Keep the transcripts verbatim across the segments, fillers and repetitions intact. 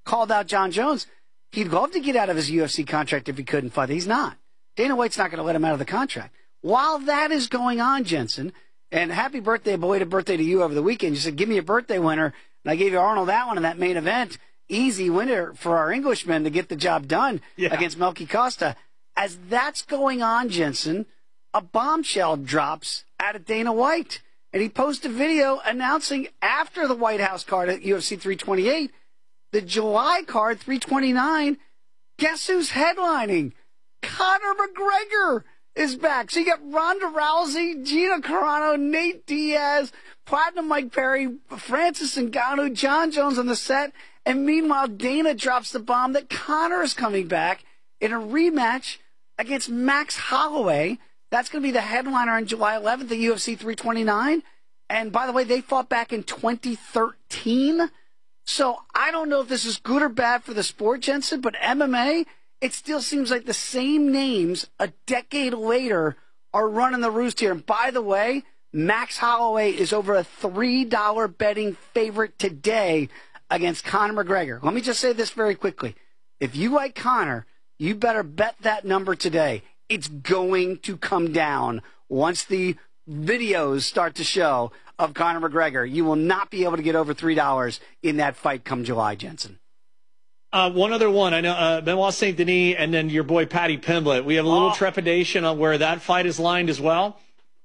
called out John Jones. He'd love to get out of his U F C contract if he couldn't fight. He's not. Dana White's not going to let him out of the contract. While that is going on, Jensen, and happy birthday, belated birthday to you over the weekend. You said, give me a birthday winner, and I gave you Arnold that one in that main event. Easy winner for our Englishman to get the job done yeah. against Melky Costa. As that's going on, Jensen, a bombshell drops out of Dana White. And he posted a video announcing after the White House card at U F C three twenty-eight, the July card, three twenty-nine, guess who's headlining? Conor McGregor is back. So you got Ronda Rousey, Gina Carano, Nate Diaz, Platinum Mike Perry, Francis Ngannou, John Jones on the set. And meanwhile, Dana drops the bomb that Conor is coming back in a rematch against Max Holloway. That's going to be the headliner on July eleventh at U F C three twenty-nine. And by the way, they fought back in twenty thirteen. So I don't know if this is good or bad for the sport, Jensen, but M M A, it still seems like the same names a decade later are running the roost here. And by the way, Max Holloway is over a three dollar betting favorite today against Conor McGregor. Let me just say this very quickly. If you like Conor, you better bet that number today. It's going to come down once the videos start to show of Conor McGregor. You will not be able to get over three dollars in that fight come July, Jensen. Uh, one other one. I know uh, Benoit Saint Denis and then your boy Paddy Pimblett. We have a little oh. trepidation on where that fight is lined as well.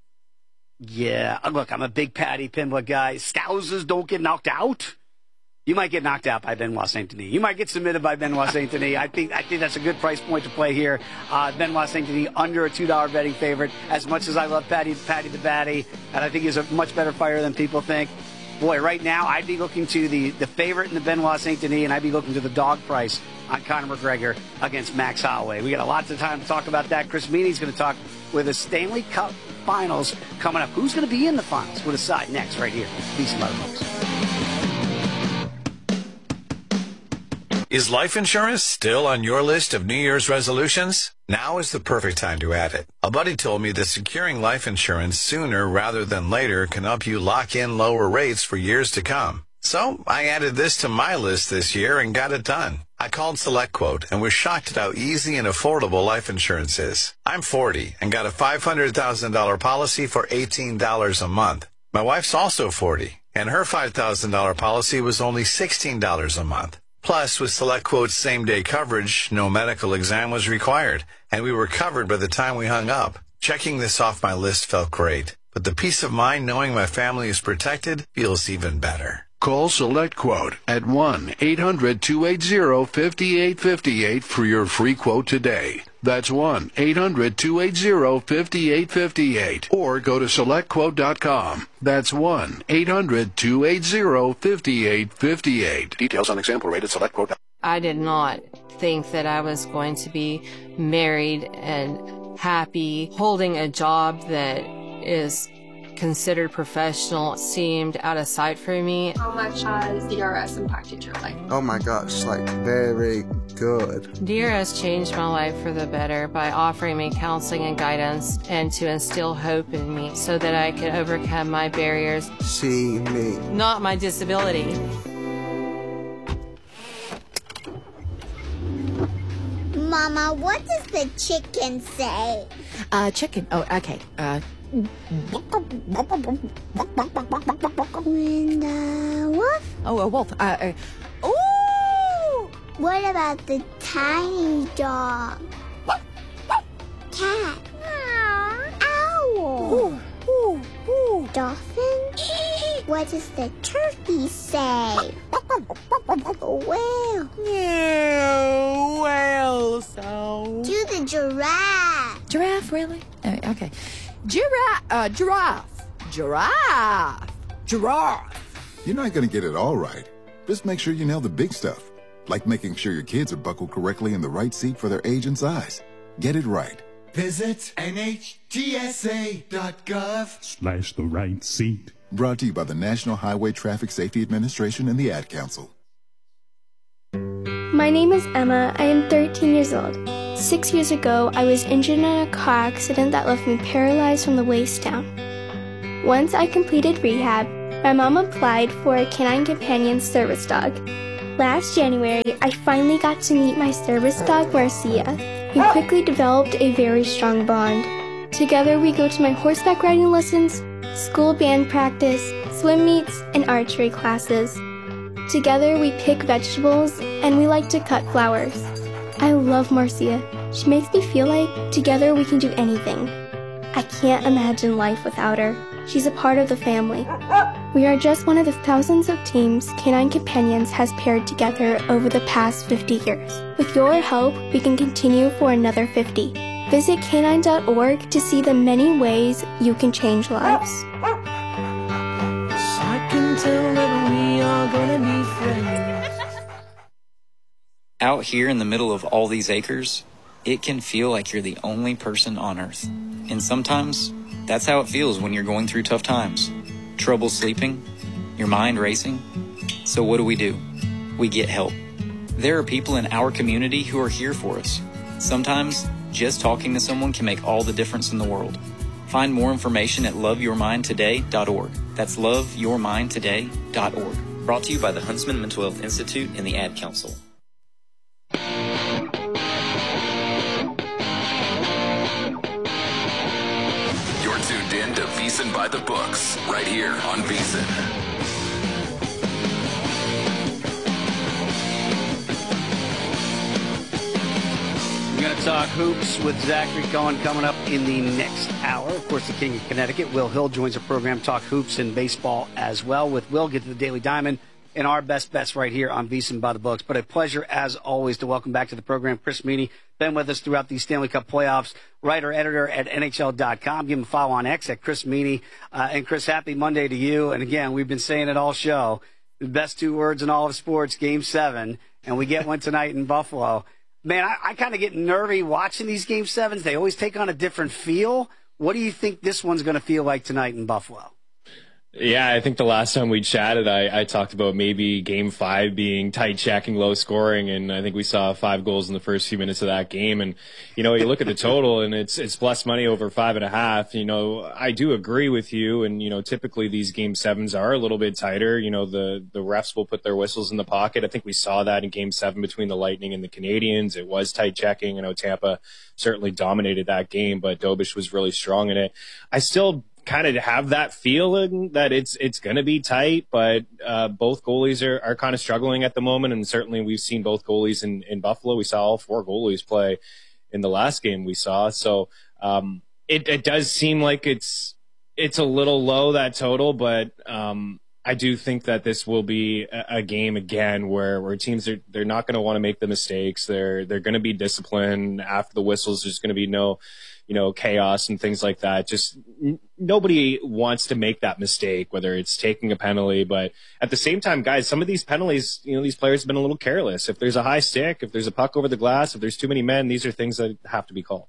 Yeah. Look, I'm a big Paddy Pimblett guy. Scousers don't get knocked out. You might get knocked out by Benoit Saint Denis. You might get submitted by Benoit Saint Denis. I think I think that's a good price point to play here. Uh, Benoit Saint Denis under a two dollar betting favorite. As much as I love Paddy, Paddy the Batty, and I think he's a much better fighter than people think. Boy, right now I'd be looking to the, the favorite in the Benoit Saint Denis, and I'd be looking to the dog price on Conor McGregor against Max Holloway. We got a lot of time to talk about that. Chris Meany's going to talk with the Stanley Cup Finals coming up. Who's going to be in the finals? We'll decide next right here. Peace and love, folks. Is life insurance still on your list of New Year's resolutions? Now is the perfect time to add it. A buddy told me that securing life insurance sooner rather than later can help you lock in lower rates for years to come. So I added this to my list this year and got it done. I called SelectQuote and was shocked at how easy and affordable life insurance is. I'm forty and got a five hundred thousand dollars policy for eighteen dollars a month. My wife's also forty, and her five thousand dollars policy was only sixteen dollars a month. Plus, with SelectQuote's same-day coverage, no medical exam was required, and we were covered by the time we hung up. Checking this off my list felt great, but the peace of mind knowing my family is protected feels even better. Call SelectQuote at one eight hundred two eight zero five eight five eight for your free quote today. That's one eight hundred two eight zero five eight five eight. Or go to select quote dot com. That's one eight hundred two eight zero five eight five eight. Details on example rate at SelectQuote. I did not think that I was going to be married and happy. Holding a job that is considered professional seemed out of sight for me. How much has D R S impacted your life? Oh my gosh, like very good. D R S changed my life for the better by offering me counseling and guidance and to instill hope in me so that I could overcome my barriers. See me. Not my disability. Mama, what does the chicken say? Uh, chicken. Oh, okay. Uh, And uh, wolf? oh, a wolf. Uh, uh, ooh! What about the tiny dog? Cat? Owl? Ooh, ooh, ooh. Dolphin? What does the turkey say? Whale? Yeah, whale sound. Do the giraffe? Giraffe, really? Uh, okay. Giraffe, uh, giraffe, giraffe, giraffe. You're not going to get it all right. Just make sure you nail the big stuff, like making sure your kids are buckled correctly in the right seat for their age and size. Get it right. Visit N H T S A dot gov slash the right seat. Brought to you by the National Highway Traffic Safety Administration and the Ad Council. My name is Emma. I am thirteen years old. Six years ago, I was injured in a car accident that left me paralyzed from the waist down. Once I completed rehab, my mom applied for a canine companion service dog. Last January, I finally got to meet my service dog, Marcia. We quickly developed a very strong bond. Together, we go to my horseback riding lessons, school band practice, swim meets, and archery classes. Together, we pick vegetables, and we like to cut flowers. I love Marcia. She makes me feel like together we can do anything. I can't imagine life without her. She's a part of the family. We are just one of the thousands of teams Canine Companions has paired together over the past fifty years. With your help, we can continue for another fifty. Visit canine dot org to see the many ways you can change lives. I can tell that we are gonna be friends. Out here in the middle of all these acres, it can feel like you're the only person on Earth. And sometimes, that's how it feels when you're going through tough times. Trouble sleeping, your mind racing. So what do we do? We get help. There are people in our community who are here for us. Sometimes, just talking to someone can make all the difference in the world. Find more information at love your mind today dot org. That's love your mind today dot org. Brought to you by the Huntsman Mental Health Institute and the Ad Council. Tuned in to VSiN by the Books, right here on VSiN. We're going to talk hoops with Zachary Cohen coming up in the next hour. Of course, the King of Connecticut, Will Hill, joins the program, talk hoops and baseball as well. With Will, get to the Daily Diamond and our best bets right here on VSiN by the Books. But a pleasure, as always, to welcome back to the program Chris Meany. Been with us throughout the Stanley Cup playoffs, writer, editor at N H L dot com. Give him a follow on X at Chris Meany. Uh, and Chris, happy Monday to you. And again, we've been saying it all show. The best two words in all of sports, Game seven. And we get one tonight in Buffalo. Man, I, I kind of get nervy watching these Game sevens. They always take on a different feel. What do you think this one's going to feel like tonight in Buffalo? Yeah, I think the last time we chatted, I, I talked about maybe game five being tight checking, low scoring, and I think we saw five goals in the first few minutes of that game. And, you know, you look at the total and it's, it's plus money over five and a half. You know, I do agree with you. And, you know, typically these game sevens are a little bit tighter. You know, the, the refs will put their whistles in the pocket. I think we saw that in game seven between the Lightning and the Canadians. It was tight checking. I know Tampa certainly dominated that game, but Dobish was really strong in it. I still kind of have that feeling that it's it's going to be tight, but uh, both goalies are, are kind of struggling at the moment, and certainly we've seen both goalies in, in Buffalo. We saw all four goalies play in the last game we saw, so um, it, it does seem like it's it's a little low, that total, but um, I do think that this will be a, a game again where, where teams are they're not going to want to make the mistakes. They're they're going to be disciplined after the whistles. There's going to be no you know, chaos and things like that. Just n- nobody wants to make that mistake, whether it's taking a penalty. But at the same time, guys, some of these penalties, you know, these players have been a little careless. If there's a high stick, if there's a puck over the glass, if there's too many men, these are things that have to be called.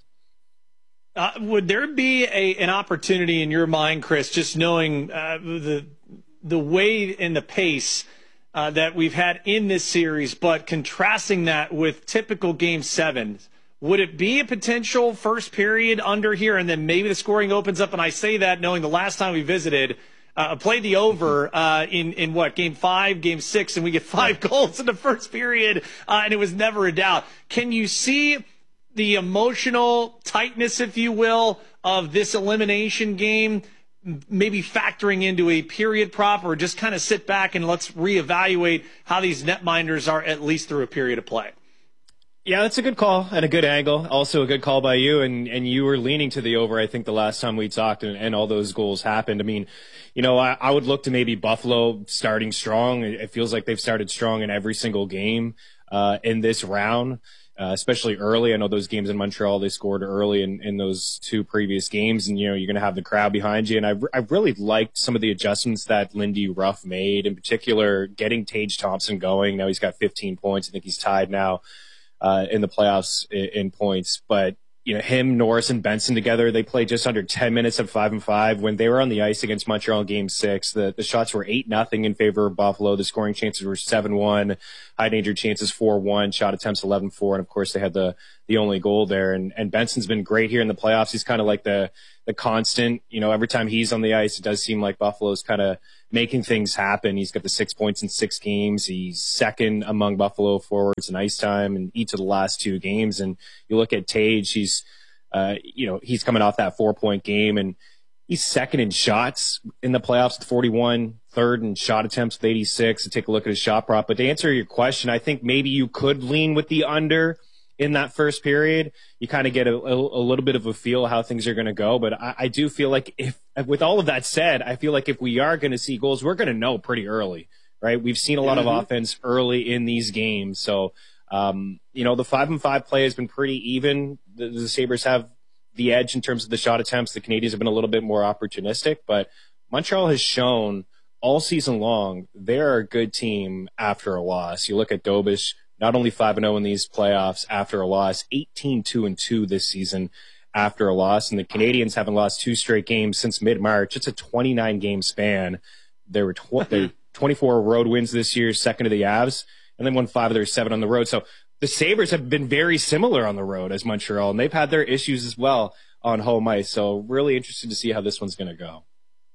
Uh, would there be a an opportunity in your mind, Chris, just knowing uh, the the way and the pace uh, that we've had in this series, but contrasting that with typical game sevens? Would it be a potential first period under here, and then maybe the scoring opens up? And I say that knowing the last time we visited, uh, played the over uh, in, in what, game five, game six, and we get five goals in the first period, uh, and it was never a doubt. Can you see the emotional tightness, if you will, of this elimination game maybe factoring into a period prop, or just kind of sit back and let's reevaluate how these netminders are at least through a period of play? Yeah, that's a good call and a good angle. Also a good call by you. And, and you were leaning to the over, I think, the last time we talked, and, and all those goals happened. I mean, you know, I, I would look to maybe Buffalo starting strong. It, it feels like they've started strong in every single game uh, in this round, uh, especially early. I know those games in Montreal, they scored early in, in those two previous games. And, you know, you're going to have the crowd behind you. And I I really liked some of the adjustments that Lindy Ruff made, in particular, getting Tage Thompson going. Now he's got fifteen points. I think he's tied now Uh, in the playoffs in, in points. But, you know, him, Norris, and Benson together, they played just under ten minutes at five and five. When they were on the ice against Montreal in game six, the, the shots were eight nothing in favor of Buffalo. The scoring chances were seven one, high danger chances four one, shot attempts eleven four. And of course they had the, the only goal there. And, and Benson's been great here in the playoffs. He's kind of like the, the constant, you know, every time he's on the ice, it does seem like Buffalo's kind of making things happen. He's got the six points in six games. He's second among Buffalo forwards in ice time in each of the last two games. And you look at Tage, he's, uh, you know, he's coming off that four point game, and he's second in shots in the playoffs with forty-one, third in shot attempts with eighty-six. To take a look at his shot prop. But to answer your question, I think maybe you could lean with the under in that first period. You kind of get a, a, a little bit of a feel how things are going to go. But I, I do feel like if, with all of that said, I feel like if we are going to see goals, we're going to know pretty early, right? We've seen a lot mm-hmm. of offense early in these games. So, um, you know, the five and five play has been pretty even. The, the Sabres have the edge in terms of the shot attempts. The Canadiens have been a little bit more opportunistic, but Montreal has shown all season long they're a good team after a loss. You look at Dobish, not only five and oh in these playoffs after a loss, eighteen two and two this season after a loss. And the Canadiens haven't lost two straight games since mid-March. It's a twenty-nine game span. There were tw- there twenty-four road wins this year, second to the Avs, and then won five of their seven on the road. So the Sabres have been very similar on the road as Montreal, and they've had their issues as well on home ice. So really interested to see how this one's going to go.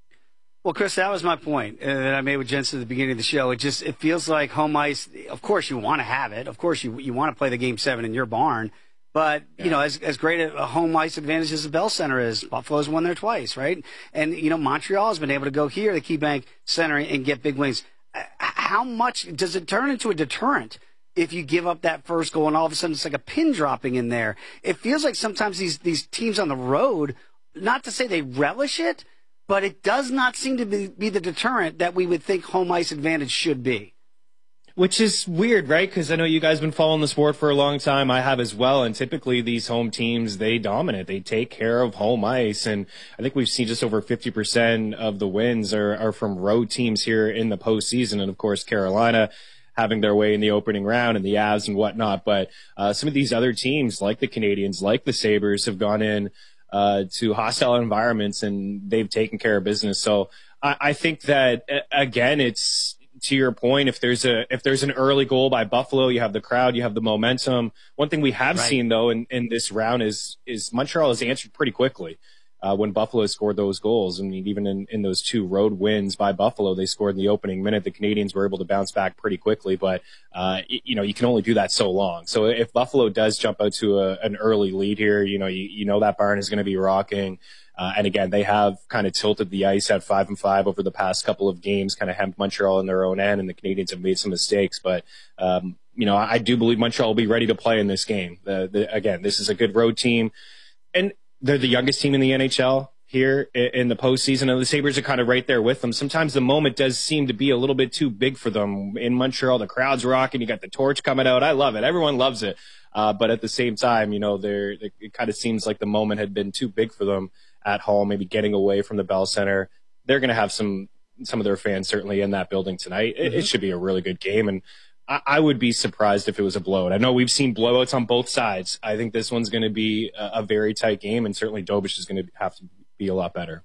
Well, Chris, that was my point uh, that I made with Jensen at the beginning of the show. It just it feels like home ice. Of course, you want to have it. Of course, you you want to play the game seven in your barn. But yeah. you know, as as great a home ice advantage as the Bell Center is, Buffalo's won there twice, right? And you know, Montreal has been able to go here, the KeyBank Center, and get big wins. How much does it turn into a deterrent if you give up that first goal and all of a sudden it's like a pin dropping in there? It feels like sometimes these these teams on the road, not to say they relish it, but it does not seem to be, be the deterrent that we would think home ice advantage should be. Which is weird, right? Because I know you guys have been following the sport for a long time. I have as well. And typically these home teams, they dominate. They take care of home ice. And I think we've seen just over fifty percent of the wins are, are from road teams here in the postseason. And, of course, Carolina having their way in the opening round and the Avs and whatnot. But uh, some of these other teams, like the Canadiens, like the Sabres, have gone in uh, to hostile environments and they've taken care of business. So I, I think that, again, it's, to your point, if there's a if there's an early goal by Buffalo, you have the crowd, you have the momentum. One thing we have right. seen though in, in this round is is Montreal has answered pretty quickly uh, when Buffalo scored those goals. I mean, even in, in those two road wins by Buffalo, they scored in the opening minute. The Canadiens were able to bounce back pretty quickly, but uh, you know you can only do that so long. So if Buffalo does jump out to a, an early lead here, you know you, you know that barn is going to be rocking. Uh, and again, they have kind of tilted the ice at five and five over the past couple of games, kind of hemmed Montreal in their own end, and the Canadiens have made some mistakes. But, um, you know, I do believe Montreal will be ready to play in this game. The, the, again, this is a good road team, and they're the youngest team in the N H L here in the postseason, and the Sabres are kind of right there with them. Sometimes the moment does seem to be a little bit too big for them. In Montreal, the crowd's rocking. You got the torch coming out. I love it. Everyone loves it. Uh, but at the same time, you know, they're, it kind of seems like the moment had been too big for them at home, maybe getting away from the Bell Center. They're going to have some some of their fans certainly in that building tonight. It, mm-hmm. it should be a really good game, and I, I would be surprised if it was a blowout. I know we've seen blowouts on both sides. I think this one's going to be a, a very tight game, and certainly Dobish is going to have to be a lot better.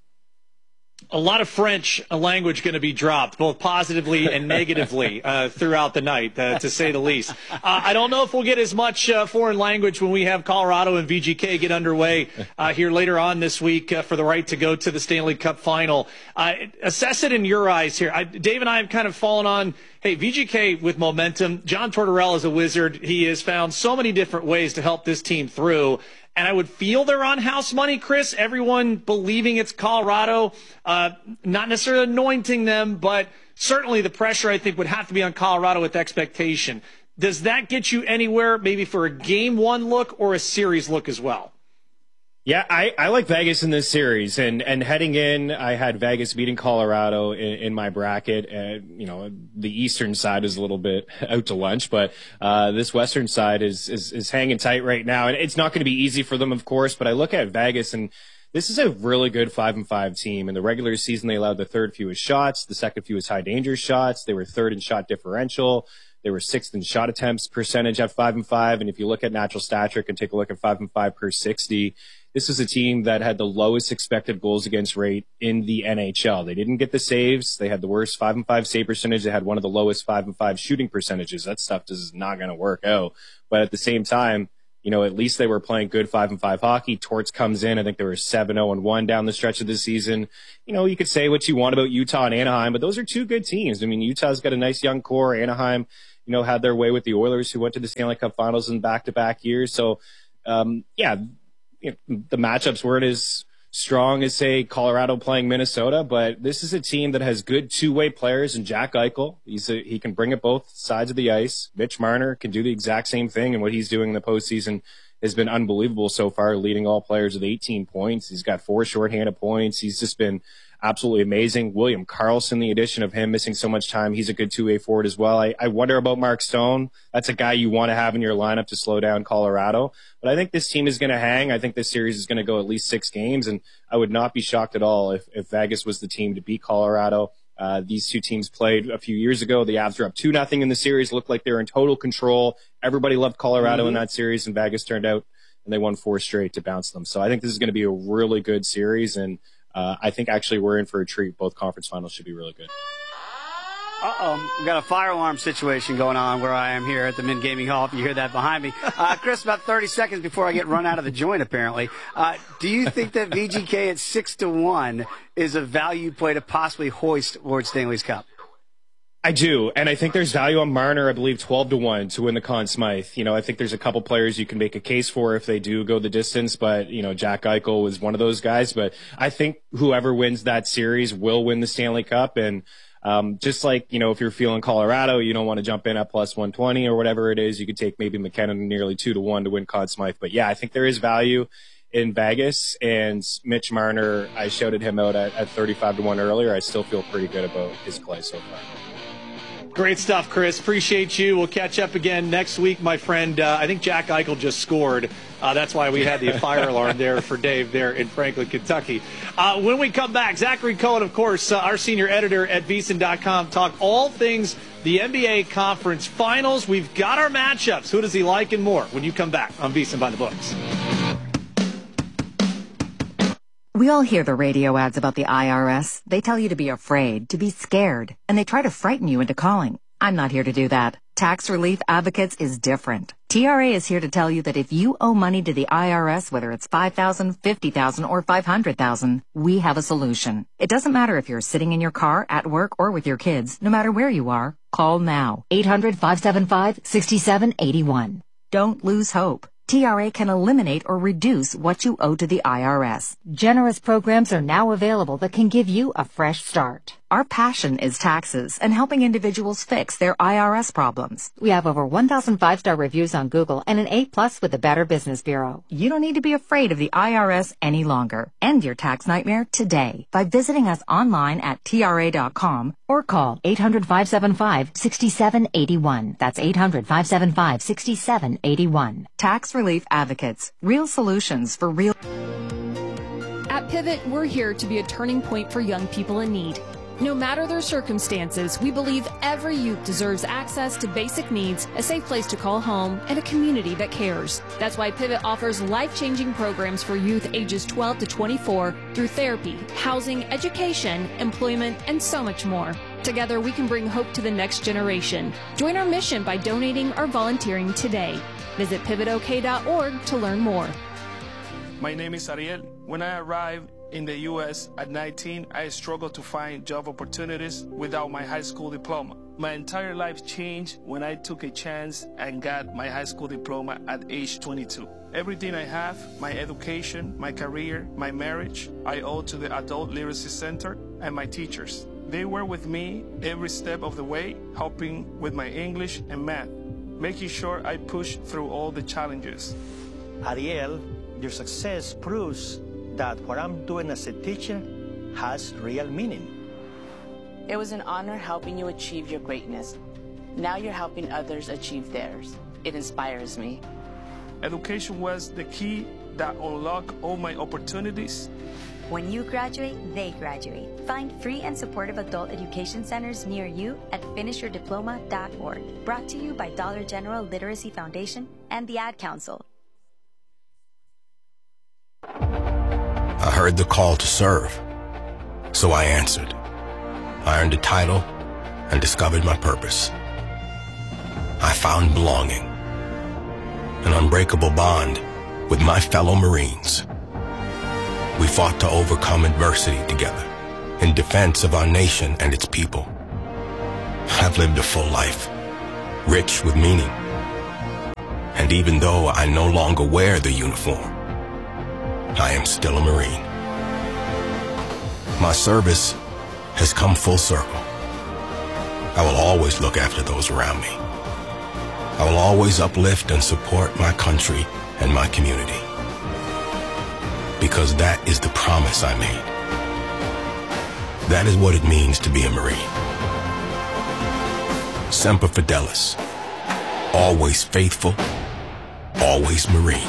A lot of French language going to be dropped, both positively and negatively, uh, throughout the night, uh, to say the least. Uh, I don't know if we'll get as much uh, foreign language when we have Colorado and V G K get underway uh, here later on this week uh, for the right to go to the Stanley Cup final. Uh, assess it in your eyes here. I, Dave and I have kind of fallen on, hey, V G K with momentum. John Tortorella is a wizard. He has found so many different ways to help this team through. And I would feel they're on house money, Chris, everyone believing it's Colorado, uh, not necessarily anointing them, but certainly the pressure, I think, would have to be on Colorado with expectation. Does that get you anywhere, maybe for a game one look or a series look as well? Yeah, I, I like Vegas in this series, and, and heading in, I had Vegas beating Colorado in, in my bracket. And, you know, the eastern side is a little bit out to lunch, but uh, this western side is, is is hanging tight right now, and it's not going to be easy for them, of course. But I look at Vegas, and this is a really good five and five team. In the regular season, they allowed the third fewest shots, the second fewest high danger shots. They were third in shot differential. They were sixth in shot attempts percentage at five and five. And if you look at natural stat trick and take a look at five and five per sixty, this is a team that had the lowest expected goals against rate in the N H L. They didn't get the saves. They had the worst five and five save percentage. They had one of the lowest five and five shooting percentages. That stuff is not going to work out. But at the same time, you know, at least they were playing good five and five hockey. Torts comes in. I think they were seven oh and one down the stretch of the season. You know, you could say what you want about Utah and Anaheim, but those are two good teams. I mean, Utah's got a nice young core. Anaheim, you know, had their way with the Oilers, who went to the Stanley Cup Finals in back-to-back years. So, um, yeah, you know, the matchups weren't as strong as, say, Colorado playing Minnesota, but this is a team that has good two-way players, and Jack Eichel, he's a, he can bring it both sides of the ice. Mitch Marner can do the exact same thing, and what he's doing in the postseason has been unbelievable so far, leading all players with eighteen points. He's got four shorthanded points. He's just been absolutely amazing. William Karlsson, the addition of him missing so much time, he's a good two-way forward as well. I, I wonder about Mark Stone. That's a guy you want to have in your lineup to slow down Colorado. But I think this team is going to hang. I think this series is going to go at least six games, and I would not be shocked at all if, if Vegas was the team to beat Colorado. Uh, these two teams played a few years ago. The Avs were up two nothing in the series, looked like they were in total control. Everybody loved Colorado mm-hmm. in that series, and Vegas turned out and they won four straight to bounce them. So I think this is going to be a really good series, and uh, I think actually we're in for a treat. Both conference finals should be really good. Uh-oh, we got a fire alarm situation going on where I am here at the Mint Gaming Hall. If you hear that behind me. Uh, Chris, about thirty seconds before I get run out of the joint, apparently. Uh, do you think that V G K at six to one is a value play to possibly hoist Lord Stanley's Cup? I do, and I think there's value on Marner, I believe twelve to one to win the Conn Smythe. You know, I think there's a couple players you can make a case for if they do go the distance, but, you know, Jack Eichel was one of those guys. But I think whoever wins that series will win the Stanley Cup, and Um, just like, you know, if you're feeling Colorado, you don't want to jump in at plus one twenty or whatever it is, you could take maybe McKinnon nearly two to one to win Conn Smythe. But yeah, I think there is value in Vegas, and Mitch Marner, I shouted him out at, at thirty-five to one earlier. I still feel pretty good about his play so far. Great stuff, Chris. Appreciate you. We'll catch up again next week, my friend. Uh, I think Jack Eichel just scored. Uh, that's why we had the fire alarm there for Dave there in Franklin, Kentucky. Uh, when we come back, Zachary Cohen, of course, uh, our senior editor at V S I N dot com, talk all things the N B A Conference Finals. We've got our matchups. Who does he like and more when you come back on V S I N by the Books. We all hear the radio ads about the I R S. They tell you to be afraid, to be scared, and they try to frighten you into calling. I'm not here to do that. Tax Relief Advocates is different. T R A is here to tell you that if you owe money to the I R S, whether it's five thousand dollars, fifty thousand dollars, or five hundred thousand dollars, we have a solution. It doesn't matter if you're sitting in your car, at work, or with your kids. No matter where you are, call now. eight hundred, five seven five, six seven eight one. Don't lose hope. T R A can eliminate or reduce what you owe to the I R S. Generous programs are now available that can give you a fresh start. Our passion is taxes and helping individuals fix their I R S problems. We have over one thousand five-star reviews on Google and an A plus with the Better Business Bureau. You don't need to be afraid of the I R S any longer. End your tax nightmare today by visiting us online at T R A dot com or call eight hundred, five seven five, six seven eight one. That's eight hundred, five seven five, six seven eight one. Tax Relief Advocates. Real solutions for real... At Pivot, we're here to be a turning point for young people in need. No matter their circumstances, we believe every youth deserves access to basic needs, a safe place to call home, and a community that cares. That's why Pivot offers life-changing programs for youth ages twelve to twenty-four through therapy, housing, education, employment, and so much more. Together, we can bring hope to the next generation. Join our mission by donating or volunteering today. Visit pivot o k dot org to learn more. My name is Ariel. When I arrived in the U S at nineteen, I struggled to find job opportunities without my high school diploma. My entire life changed when I took a chance and got my high school diploma at age twenty-two. Everything I have, my education, my career, my marriage, I owe to the Adult Literacy Center and my teachers. They were with me every step of the way, helping with my English and math, making sure I pushed through all the challenges. Ariel, your success proves that what I'm doing as a teacher has real meaning. It was an honor helping you achieve your greatness. Now you're helping others achieve theirs. It inspires me. Education was the key that unlocked all my opportunities. When you graduate, they graduate. Find free and supportive adult education centers near you at finish your diploma dot org. Brought to you by Dollar General Literacy Foundation and the Ad Council. I heard the call to serve, so I answered. I earned a title and discovered my purpose. I found belonging. an unbreakable bond with my fellow Marines. We fought to overcome adversity together in defense of our nation and its people. I've lived a full life, rich with meaning. And even though I no longer wear the uniform, I am still a Marine. My service has come full circle. I will always look after those around me. I will always uplift and support my country and my community. Because that is the promise I made. That is what it means to be a Marine. Semper Fidelis. Always faithful, always Marine.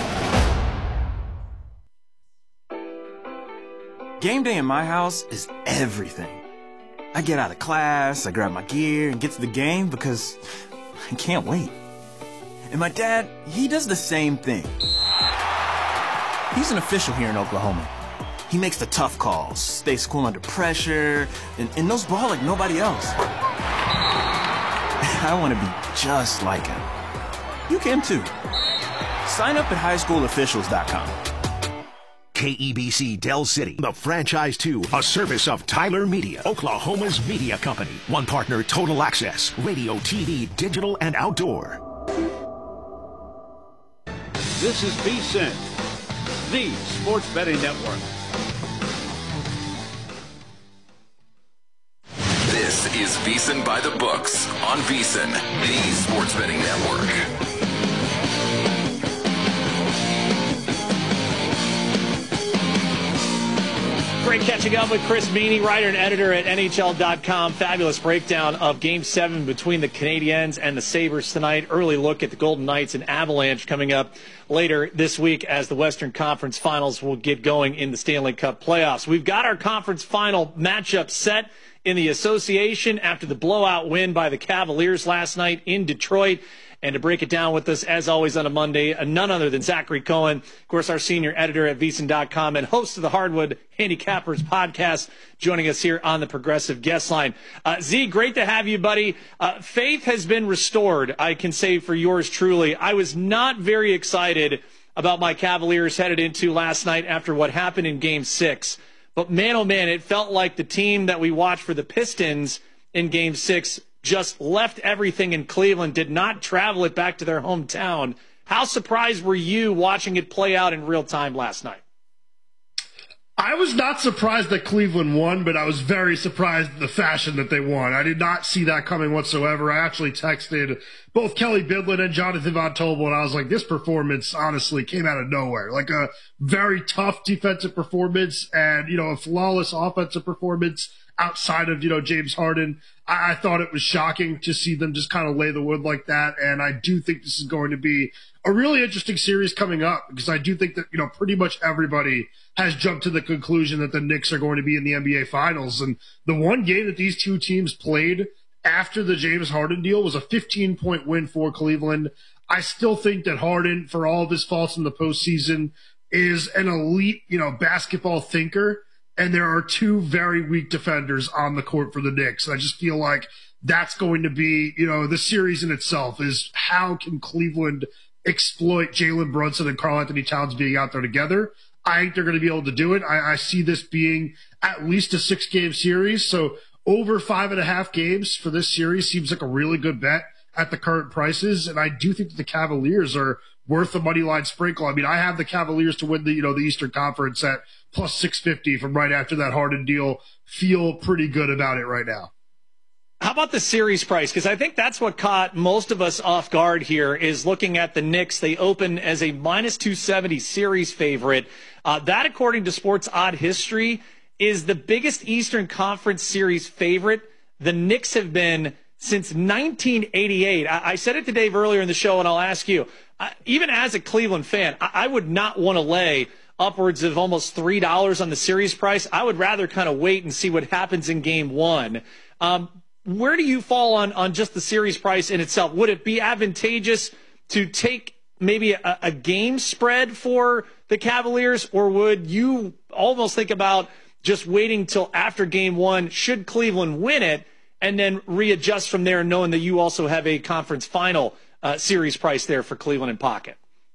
Game day in my house is everything. I get out of class, I grab my gear and get to the game because I can't wait. And my dad, he does the same thing. He's an official here in Oklahoma. He makes the tough calls, stays cool under pressure, and, and knows ball like nobody else. I want to be just like him. You can too. Sign up at high school officials dot com. K E B C Del City, the franchise two, a service of Tyler Media, Oklahoma's media company. One partner, Total Access, radio, T V, digital, and outdoor. This is VSiN, the sports betting network. This is VSiN by the Books on VSiN, the sports betting network. Great catching up with Chris Meany, writer and editor at N H L dot com. Fabulous breakdown of Game seven between the Canadiens and the Sabres tonight. Early look at the Golden Knights and Avalanche coming up later this week as the Western Conference Finals will get going in the Stanley Cup playoffs. We've got our conference final matchup set in the association after the blowout win by the Cavaliers last night in Detroit. And to break it down with us, as always on a Monday, none other than Zachary Cohen, of course, our senior editor at V S I N dot com and host of the Hardwood Handicappers podcast, joining us here on the Progressive Guest Line. Uh, Z, great to have you, buddy. Uh, faith has been restored, I can say, for yours truly. I was not very excited about my Cavaliers headed into last night after what happened in Game six. But man, oh man, it felt like the team that we watched for the Pistons in Game six just left everything in Cleveland, did not travel it back to their hometown. How surprised were you watching it play out in real time last night? I was not surprised that Cleveland won, but I was very surprised at the fashion that they won. I did not see that coming whatsoever. I actually texted both Kelly Bidlin and Jonathan Von Tobel, and I was like, this performance honestly came out of nowhere. Like a very tough defensive performance and, you know, a flawless offensive performance outside of, you know, James Harden. I, I thought it was shocking to see them just kind of lay the wood like that. And I do think this is going to be a really interesting series coming up because I do think that, you know, pretty much everybody has jumped to the conclusion that the Knicks are going to be in the N B A Finals. And the one game that these two teams played after the James Harden deal was a fifteen-point win for Cleveland. I still think that Harden, for all of his faults in the postseason, is an elite, you know, basketball thinker. And there are two very weak defenders on the court for the Knicks. And I just feel like that's going to be, you know, the series in itself is how can Cleveland exploit Jalen Brunson and Karl Anthony Towns being out there together. I think they're going to be able to do it. I, I see this being at least a six-game series. So over five and a half games for this series seems like a really good bet at the current prices. And I do think that the Cavaliers are worth the money line sprinkle. I mean, I have the Cavaliers to win the, you know, the Eastern Conference at plus six fifty from right after that Harden deal. Feel pretty good about it right now. How about the series price? Because I think that's what caught most of us off guard here is looking at the Knicks. They open as a minus two seventy series favorite. Uh, that, according to Sports Odd History, is the biggest Eastern Conference series favorite the Knicks have been since nineteen eighty-eight. I, I said it to Dave earlier in the show, and I'll ask you, uh, even as a Cleveland fan, I, I would not want to lay upwards of almost three dollars on the series price. I would rather kind of wait and see what happens in game one. Um, where do you fall on, on just the series price in itself? Would it be advantageous to take maybe a, a game spread for the Cavaliers, or would you almost think about just waiting till after game one, should Cleveland win it, and then readjust from there, knowing that you also have a conference final uh, series price there for Cleveland in pocket?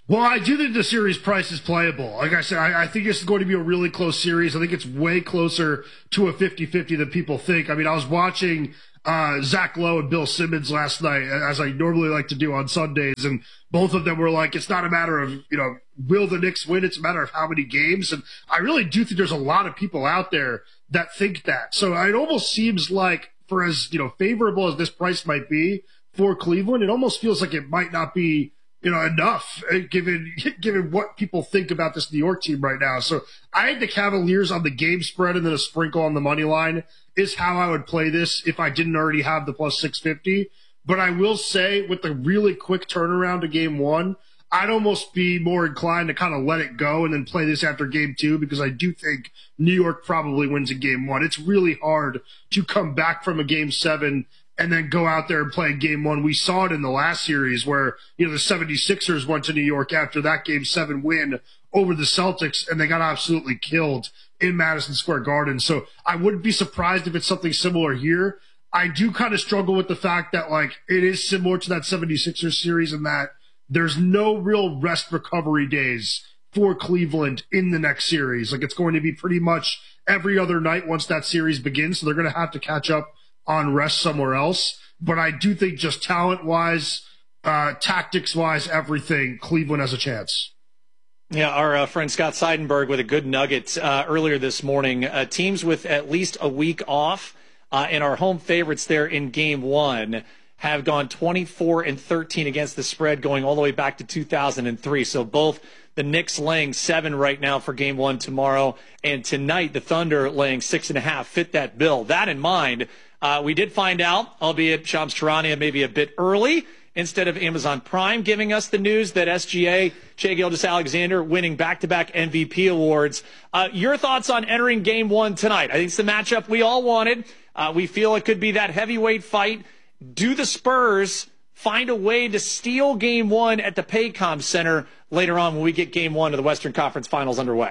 Well, I do think the series price is playable. Like I said, I, I think it's going to be a really close series. I think it's way closer to a fifty-fifty than people think. I mean, I was watching uh, Zach Lowe and Bill Simmons last night, as I normally like to do on Sundays, and both of them were like, it's not a matter of, you know, will the Knicks win? It's a matter of how many games. And I really do think there's a lot of people out there that think that. So it almost seems like, for as, you know, favorable as this price might be for Cleveland, it almost feels like it might not be, you know, enough given given what people think about this New York team right now. So I had the Cavaliers on the game spread and then a sprinkle on the money line is how I would play this if I didn't already have the plus six fifty. But I will say, with the really quick turnaround to game one, I'd almost be more inclined to kind of let it go and then play this after game two, because I do think New York probably wins in game one. It's really hard to come back from a game seven and then go out there and play game one. We saw it in the last series where, you know, the seventy-sixers went to New York after that game seven win over the Celtics, and they got absolutely killed in Madison Square Garden. So I wouldn't be surprised if it's something similar here. I do kind of struggle with the fact that, like, it is similar to that seventy-sixers series in that there's no real rest recovery days for Cleveland in the next series. Like, it's going to be pretty much every other night once that series begins, so they're going to have to catch up on rest somewhere else. But I do think just talent-wise, uh, tactics-wise, everything, Cleveland has a chance. Yeah, our uh, friend Scott Seidenberg with a good nugget uh, earlier this morning. Uh, teams with at least a week off uh, and our home favorites there in game one have gone twenty-four and thirteen against the spread, going all the way back to two thousand three. So both the Knicks laying seven right now for game one tomorrow, and tonight the Thunder laying six and a half fit that bill. That in mind, uh, we did find out, albeit Shams Charania maybe a bit early, instead of Amazon Prime giving us the news that S G A, Shai Gilgeous-Alexander, winning back-to-back M V P awards. Uh, your thoughts on entering game one tonight? I think it's the matchup we all wanted. Uh, we feel it could be that heavyweight fight. Do the Spurs find a way to steal game one at the Paycom Center later on when we get game one of the Western Conference Finals underway?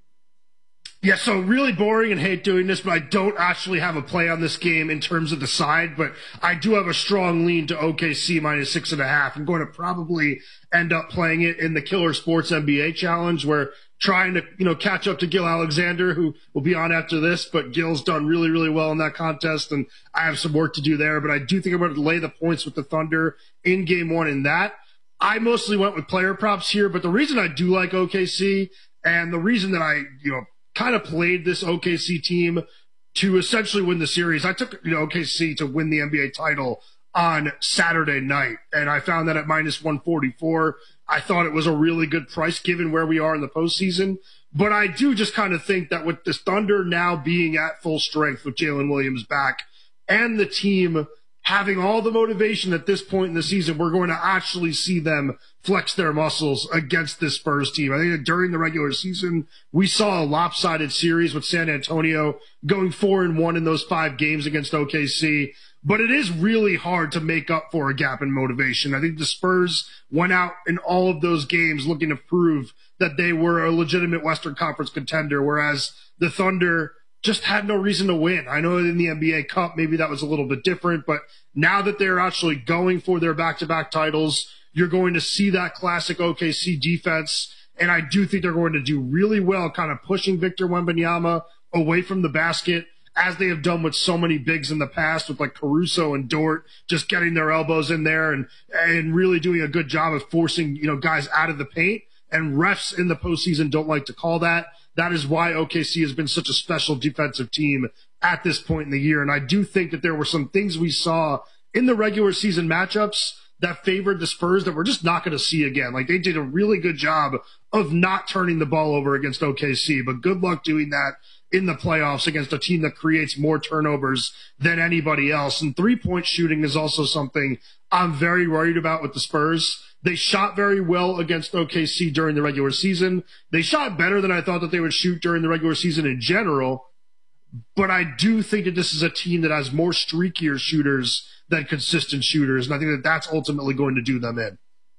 Yeah, so really boring and hate doing this, but I don't actually have a play on this game in terms of the side, but I do have a strong lean to O K C minus six and a half. I'm going to probably end up playing it in the Killer Sports N B A Challenge, where trying to, you know, catch up to Gil Alexander, who will be on after this, but Gil's done really, really well in that contest, and I have some work to do there, but I do think I'm going to lay the points with the Thunder in game one in that. I mostly went with player props here, but the reason I do like O K C, and the reason that I, you know, kind of played this O K C team to essentially win the series. I took, you know, O K C to win the N B A title on Saturday night, and I found that at minus one forty-four. I thought it was a really good price given where we are in the postseason. But I do just kind of think that with this Thunder now being at full strength with Jalen Williams back and the team having all the motivation at this point in the season, we're going to actually see them flex their muscles against this Spurs team. I think that during the regular season, we saw a lopsided series with San Antonio going four and one in those five games against O K C. But it is really hard to make up for a gap in motivation. I think the Spurs went out in all of those games looking to prove that they were a legitimate Western Conference contender, whereas the Thunder just had no reason to win. I know in the N B A Cup, maybe that was a little bit different, but now that they're actually going for their back-to-back titles, you're going to see that classic O K C defense, and I do think they're going to do really well kind of pushing Victor Wembanyama away from the basket, as they have done with so many bigs in the past, with like Caruso and Dort just getting their elbows in there and and really doing a good job of forcing, you know, guys out of the paint. And refs in the postseason don't like to call that. That is why O K C has been such a special defensive team at this point in the year. And I do think that there were some things we saw in the regular season matchups that favored the Spurs that we're just not going to see again. Like, they did a really good job of not turning the ball over against O K C, but good luck doing that in the playoffs against a team that creates more turnovers than anybody else. And three-point shooting is also something I'm very worried about with the Spurs. They shot very well against O K C during the regular season. They shot better than I thought that they would shoot during the regular season in general. But I do think that this is a team that has more streakier shooters than consistent shooters, and I think that that's ultimately going to do them in.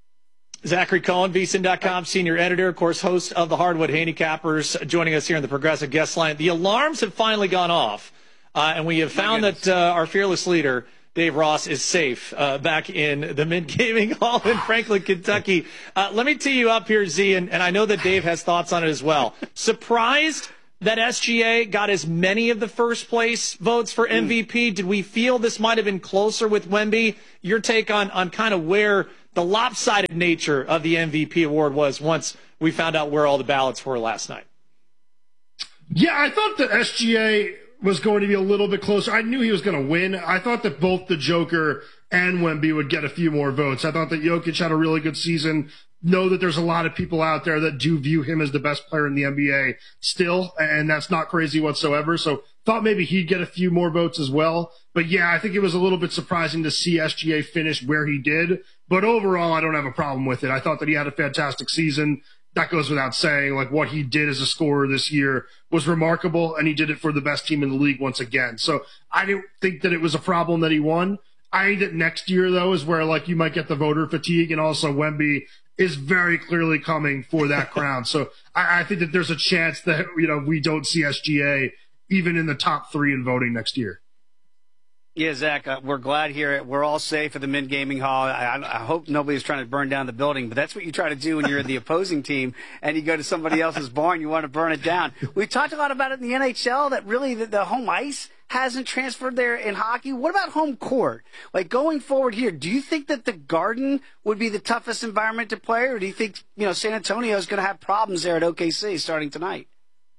Zachary Cohen, V S I N dot com senior editor, of course, host of the Hardwood Handicappers, joining us here in the Progressive Guest Line. The alarms have finally gone off, uh, and we have found that uh, our fearless leader Dave Ross is safe uh, back in the Mint Gaming Hall in Franklin, Kentucky. Uh, let me tee you up here, Z, and, and I know that Dave has thoughts on it as well. Surprised that S G A got as many of the first place votes for M V P? Did we feel this might have been closer with Wemby? Your take on, on kind of where the lopsided nature of the M V P award was once we found out where all the ballots were last night? Yeah, I thought that S G A was going to be a little bit closer. I knew he was going to win. I thought that both the Joker and Wemby would get a few more votes. I thought that Jokic had a really good season. Know that there's a lot of people out there that do view him as the best player in the N B A still, and that's not crazy whatsoever. So thought maybe he'd get a few more votes as well. But yeah, I think it was a little bit surprising to see S G A finish where he did. But overall, I don't have a problem with it. I thought that he had a fantastic season. That goes without saying. Like, what he did as a scorer this year was remarkable, and he did it for the best team in the league once again. So I didn't think that it was a problem that he won. I think that next year, though, is where, like, you might get the voter fatigue, and also Wemby is very clearly coming for that crown. So I, I think that there's a chance that, you know, we don't see S G A even in the top three in voting next year. Yeah, Zach, uh, we're glad here. We're all safe at the Mint Gaming Hall. I, I hope nobody's trying to burn down the building, but that's what you try to do when you're the opposing team and you go to somebody else's barn. You want to burn it down. We talked a lot about it in the N H L, that really the, the home ice hasn't transferred there in hockey. What about home court? Like, going forward here, do you think that the Garden would be the toughest environment to play, or do you think, you know, San Antonio is going to have problems there at O K C starting tonight?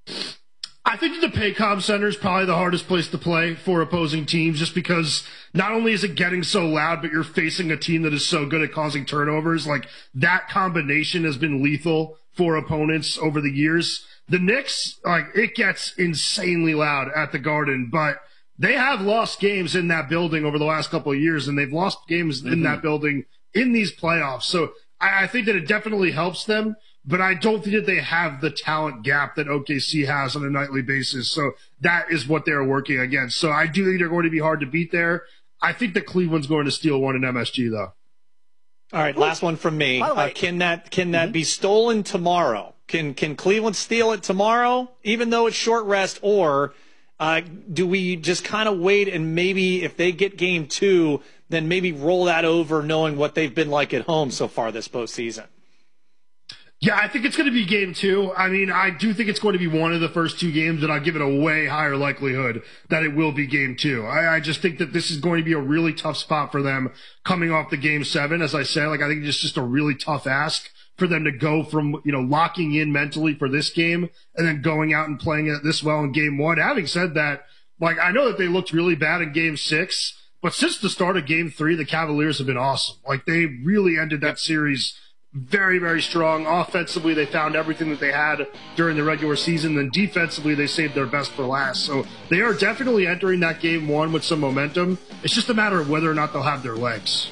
I think the Paycom Center is probably the hardest place to play for opposing teams, just because not only is it getting so loud, but you're facing a team that is so good at causing turnovers. Like, that combination has been lethal for opponents over the years. The Knicks, like, it gets insanely loud at the Garden, but they have lost games in that building over the last couple of years, and they've lost games mm-hmm. in that building in these playoffs. So I, I think that it definitely helps them. But I don't think that they have the talent gap that O K C has on a nightly basis. So that is what they're working against. So I do think they're going to be hard to beat there. I think that Cleveland's going to steal one in M S G, though. All right, last one from me. Uh, can that can that mm-hmm. be stolen tomorrow? Can can Cleveland steal it tomorrow, even though it's short rest? Or uh, do we just kind of wait and maybe if they get game two, then maybe roll that over knowing what they've been like at home so far this postseason? Yeah, I think it's going to be game two. I mean, I do think it's going to be one of the first two games, and I'll give it a way higher likelihood that it will be game two. I, I just think that this is going to be a really tough spot for them coming off the game seven. As I say, like, I think it's just a really tough ask for them to go from, you know, locking in mentally for this game and then going out and playing it this well in game one. Having said that, like, I know that they looked really bad in game six, but since the start of game three, the Cavaliers have been awesome. Like, they really ended that series very, very strong. Offensively, they found everything that they had during the regular season. Then defensively, they saved their best for last. So they are definitely entering that game one with some momentum. It's just a matter of whether or not they'll have their legs.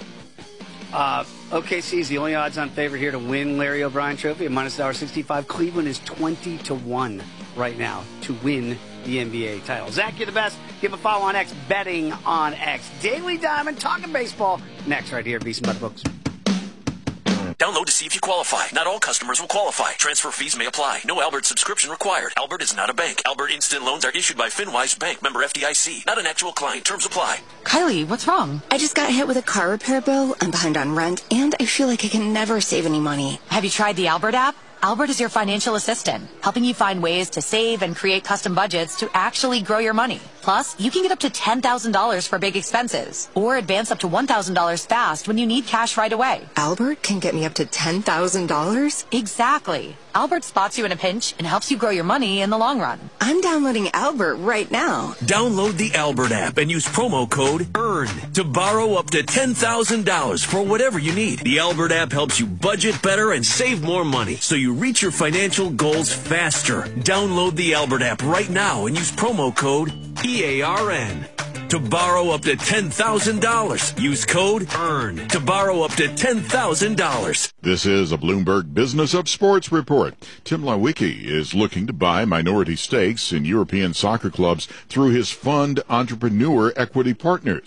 Uh, O K C is the only odds-on favorite here to win Larry O'Brien Trophy at minus one dollar sixty-five. Cleveland is twenty to one right now to win the N B A title. Zach, you're the best. Give a follow on X, Betting on X. Daily Diamond, talking baseball. Next, right here, VSiN by the Books. Download to see if you qualify. Not all customers will qualify. Transfer fees may apply. No Albert subscription required. Albert is not a bank. Albert Instant Loans are issued by FinWise Bank, member F D I C. Not an actual client. Terms apply. Kylie, what's wrong? I just got hit with a car repair bill. I'm behind on rent, and I feel like I can never save any money. Have you tried the Albert app? Albert is your financial assistant, helping you find ways to save and create custom budgets to actually grow your money. Plus, you can get up to ten thousand dollars for big expenses, or advance up to one thousand dollars fast when you need cash right away. Albert can get me up to ten thousand dollars? Exactly. Albert spots you in a pinch and helps you grow your money in the long run. I'm downloading Albert right now. Download the Albert app and use promo code EARN to borrow up to ten thousand dollars for whatever you need. The Albert app helps you budget better and save more money so you reach your financial goals faster. Download the Albert app right now and use promo code E A R N to borrow up to ten thousand dollars. Use code EARN to borrow up to ten thousand dollars. This is a Bloomberg Business of Sports report. Tim Lawicki is looking to buy minority stakes in European soccer clubs through his fund Entrepreneur Equity Partners.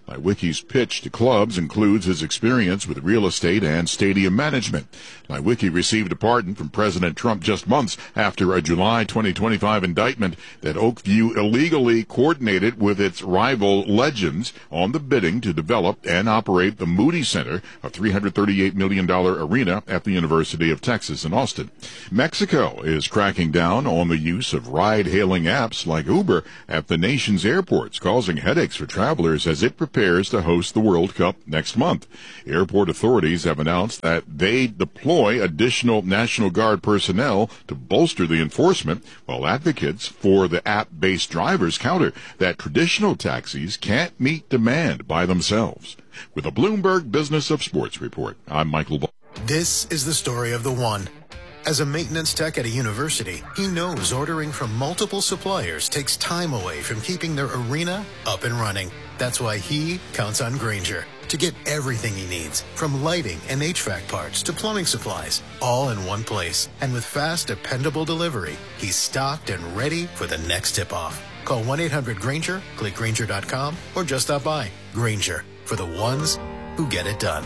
Leiwecke's pitch to clubs includes his experience with real estate and stadium management. Leiwecke received a pardon from President Trump just months after a July twenty twenty-five indictment that Oakview illegally coordinated with its rival Legends on the bidding to develop and operate the Moody Center, a three hundred thirty-eight million dollars arena at the University of Texas in Austin. Mexico is cracking down on the use of ride-hailing apps like Uber at the nation's airports, causing headaches for travelers as it prepares to host the World Cup next month. Airport authorities have announced that they deploy additional National Guard personnel to bolster the enforcement, while advocates for the app-based drivers counter that traditional taxis can't meet demand by themselves. With a Bloomberg Business of Sports report, I'm Michael Ball. This is the story of the one. As a maintenance tech at a university, he knows ordering from multiple suppliers takes time away from keeping their arena up and running. That's why he counts on Grainger to get everything he needs, from lighting and H V A C parts to plumbing supplies, all in one place. And with fast, dependable delivery, he's stocked and ready for the next tip-off. Call one eight hundred Grainger, click Grainger dot com, or just stop by. Grainger, for the ones who get it done.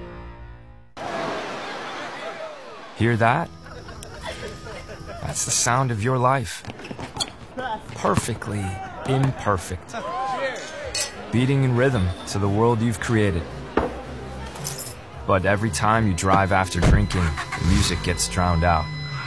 Hear that? That's the sound of your life. Perfectly imperfect. Beating in rhythm to the world you've created. But every time you drive after drinking, the music gets drowned out.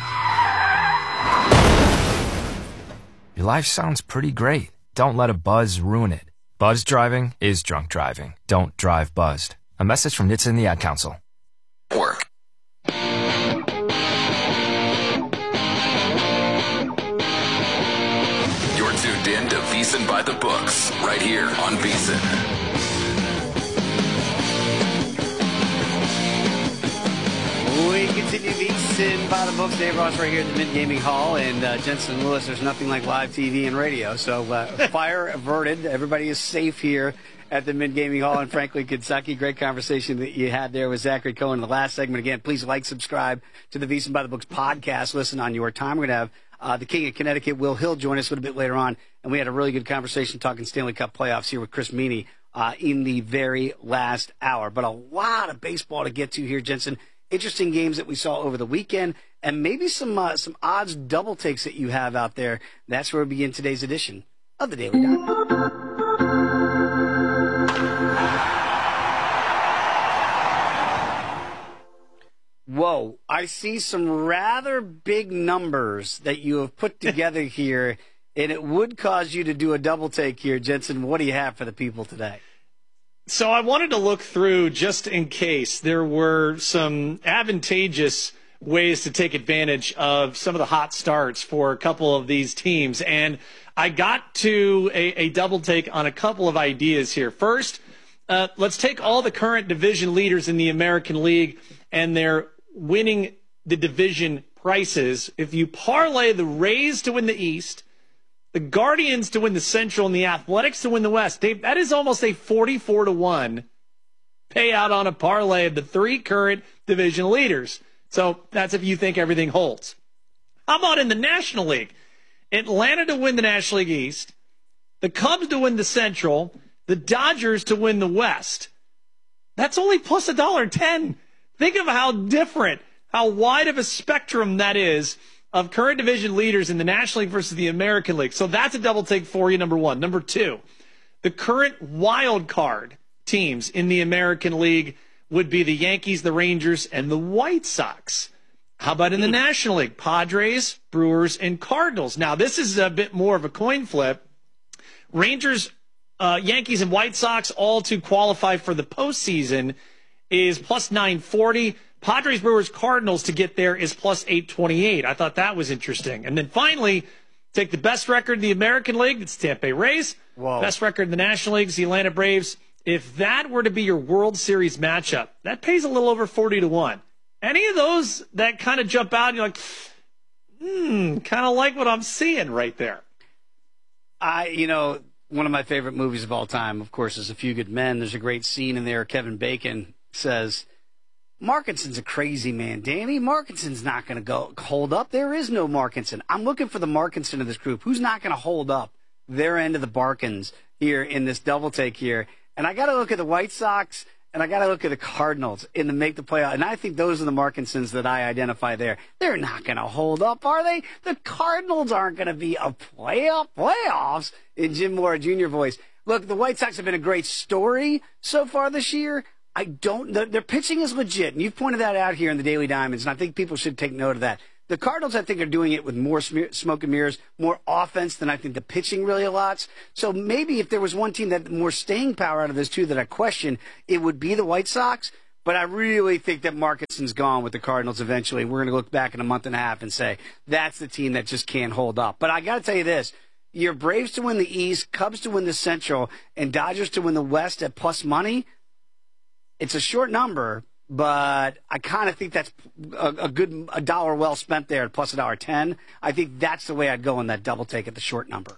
Your life sounds pretty great. Don't let a buzz ruin it. Buzz driving is drunk driving. Don't drive buzzed. A message from N H T S A and the Ad Council. Work. You're tuned in to VSiN by the Books, right here on VSiN. We continue VSiN by the Books. Dave Ross right here at the Mint Gaming Hall, and uh, Jensen Lewis. There's nothing like live T V and radio, so uh, fire averted. Everybody is safe here at the Mint Gaming Hall in Franklin, Kentucky. Great conversation that you had there with Zachary Cohen in the last segment. Again, please like, subscribe to the VSiN by the Books podcast. Listen on your time. We're going to have uh, the King of Connecticut, Will Hill, join us a little bit later on, and we had a really good conversation talking Stanley Cup playoffs here with Chris Meany uh, in the very last hour. But a lot of baseball to get to here, Jensen. Interesting games that we saw over the weekend, and maybe some uh, some odds double takes that you have out there. That's where we begin today's edition of the Daily Diamond. Whoa, I see some rather big numbers that you have put together here, and it would cause you to do a double take here. Jensen, what do you have for the people today? So I wanted to look through, just in case there were some advantageous ways to take advantage of some of the hot starts for a couple of these teams. And I got to a, a double take on a couple of ideas here. First, uh, let's take all the current division leaders in the American League and their winning the division prices. If you parlay the Rays to win the East, the Guardians to win the Central, and the Athletics to win the West, Dave, that is almost a forty-four to one payout on a parlay of the three current division leaders. So that's if you think everything holds. How about in the National League? Atlanta to win the National League East, the Cubs to win the Central, the Dodgers to win the West. That's only plus one dollar ten. Think of how different, how wide of a spectrum that is of current division leaders in the National League versus the American League. So that's a double take for you, number one. Number two, the current wild card teams in the American League would be the Yankees, the Rangers, and the White Sox. How about in the National League? Padres, Brewers, and Cardinals. Now, this is a bit more of a coin flip. Rangers, uh, Yankees, and White Sox, all to qualify for the postseason, is plus nine forty. Padres, Brewers, Cardinals to get there is plus eight twenty-eight. I thought that was interesting. And then finally, take the best record in the American League, it's Tampa Bay Rays. Whoa. Best record in the National League is the Atlanta Braves. If that were to be your World Series matchup, that pays a little over forty to one. Any of those that kind of jump out and you're like, hmm, kind of like what I'm seeing right there. I, you know, one of my favorite movies of all time, of course, is A Few Good Men. There's a great scene in there. Kevin Bacon says, Markinson's a crazy man, Danny. Markinson's not going to go hold up. There is no Markinson. I'm looking for the Markinson of this group. Who's not going to hold up their end of the bargains here in this double take here? And I got to look at the White Sox, and I got to look at the Cardinals in the make the playoff. And I think those are the Markinsons that I identify there. They're not going to hold up, are they? The Cardinals aren't going to be a playoff playoffs in Jim Mora Junior voice. Look, the White Sox have been a great story so far this year. I don't, the, their pitching is legit, and you've pointed that out here in the Daily Diamonds, and I think people should take note of that. The Cardinals, I think, are doing it with more sm- smoke and mirrors, more offense than I think the pitching really allots. So maybe if there was one team that had more staying power out of this two that I question, it would be the White Sox. But I really think that Markinson's gone with the Cardinals eventually. We're going to look back in a month and a half and say that's the team that just can't hold up. But I got to tell you this. Your Braves to win the East, Cubs to win the Central, and Dodgers to win the West at plus money, it's a short number, but I kind of think that's a, a good a dollar well spent there at plus a dollar ten. I think that's the way I'd go in that double take at the short number.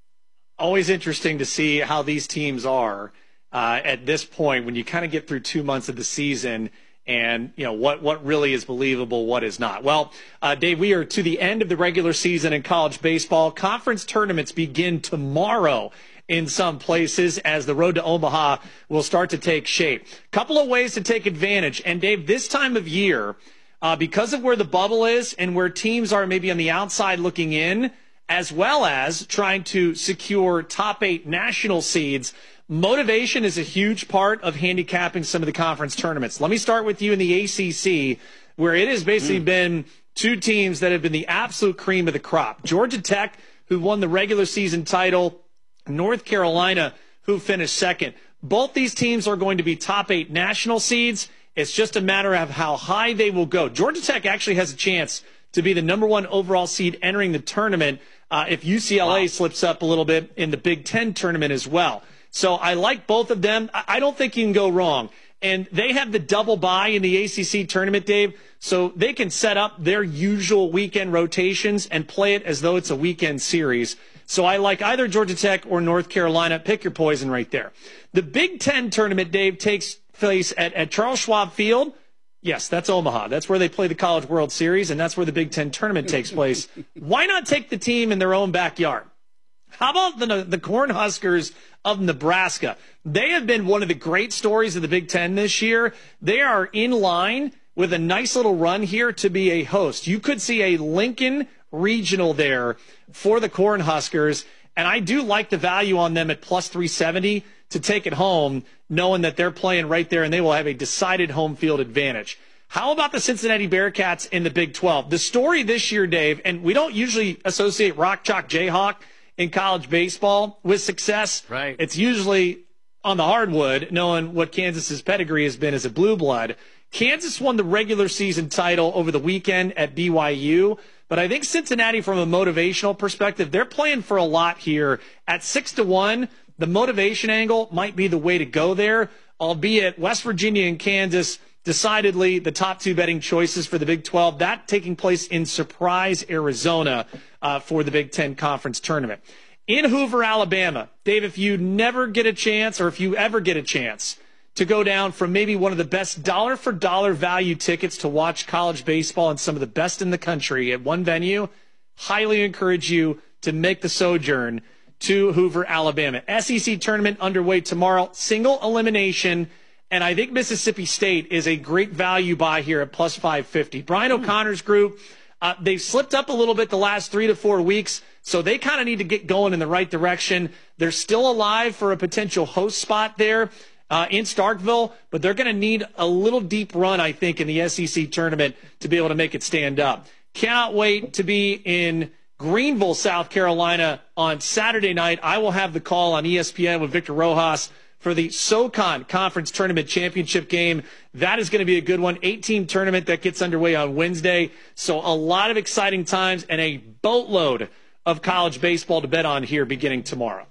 Always interesting to see how these teams are uh, at this point when you kind of get through two months of the season and, you know, what, what really is believable, what is not. Well, uh, Dave, we are to the end of the regular season in college baseball. Conference tournaments begin tomorrow in some places as the road to Omaha will start to take shape. Couple of ways to take advantage. And, Dave, this time of year, uh, because of where the bubble is and where teams are maybe on the outside looking in, as well as trying to secure top eight national seeds, motivation is a huge part of handicapping some of the conference tournaments. Let me start with you in the A C C, where it has basically mm. been two teams that have been the absolute cream of the crop. Georgia Tech, who won the regular season title, North Carolina, who finished second. Both these teams are going to be top eight national seeds. It's just a matter of how high they will go. Georgia Tech actually has a chance to be the number one overall seed entering the tournament uh, if U C L A wow. slips up a little bit in the Big Ten tournament as well. So I like both of them. I don't think you can go wrong. And they have the double bye in the A C C tournament, Dave, so they can set up their usual weekend rotations and play it as though it's a weekend series. So I like either Georgia Tech or North Carolina. Pick your poison right there. The Big Ten tournament, Dave, takes place at, at Charles Schwab Field. Yes, that's Omaha. That's where they play the College World Series, and that's where the Big Ten tournament takes place. Why not take the team in their own backyard? How about the, the Cornhuskers of Nebraska? They have been one of the great stories of the Big Ten this year. They are in line with a nice little run here to be a host. You could see a Lincoln regional there for the Cornhuskers, and I do like the value on them at plus three seventy to take it home, knowing that they're playing right there and they will have a decided home field advantage. How about the Cincinnati Bearcats in the Big twelve? The story this year, Dave, and we don't usually associate Rock Chalk Jayhawk in college baseball with success. Right. It's usually on the hardwood, knowing what Kansas's pedigree has been as a blue blood. Kansas won the regular season title over the weekend at B Y U, but I think Cincinnati, from a motivational perspective, they're playing for a lot here. At six to one, the motivation angle might be the way to go there, albeit West Virginia and Kansas, decidedly the top two betting choices for the Big twelve. That taking place in Surprise, Arizona, uh, for the Big Ten Conference Tournament. In Hoover, Alabama, Dave, if you never get a chance, or if you ever get a chance, to go down from maybe one of the best dollar-for-dollar value tickets to watch college baseball and some of the best in the country at one venue, highly encourage you to make the sojourn to Hoover, Alabama. S E C tournament underway tomorrow, single elimination, and I think Mississippi State is a great value buy here at plus five fifty. Brian O'Connor's group, uh, they've slipped up a little bit the last three to four weeks, so they kind of need to get going in the right direction. They're still alive for a potential host spot there uh, in Starkville, but they're going to need a little deep run, I think, in the S E C tournament to be able to make it stand up. Cannot wait to be in Greenville, South Carolina on Saturday night. I will have the call on E S P N with Victor Rojas for the SoCon Conference Tournament Championship game. That is going to be a good one. Eight-team tournament that gets underway on Wednesday. So a lot of exciting times and a boatload of college baseball to bet on here beginning tomorrow.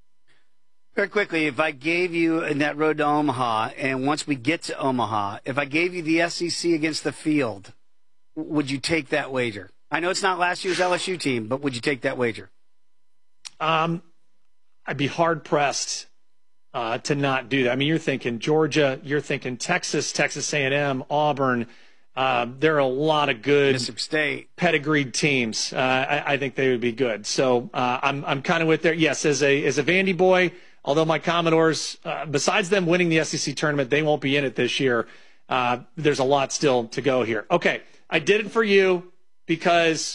Very quickly, if I gave you in that road to Omaha, and once we get to Omaha, if I gave you the S E C against the field, would you take that wager? I know it's not last year's L S U team, but would you take that wager? Um, I'd be hard-pressed uh, to not do that. I mean, you're thinking Georgia, you're thinking Texas, Texas A and M, Auburn. Uh, there are a lot of good Mississippi State pedigreed teams. Uh, I, I think they would be good. So uh, I'm I'm kind of with there. Yes, as a as a Vandy boy, Although my Commodores, uh, besides them winning the S E C tournament, they won't be in it this year. Uh, there's a lot still to go here. Okay, I did it for you because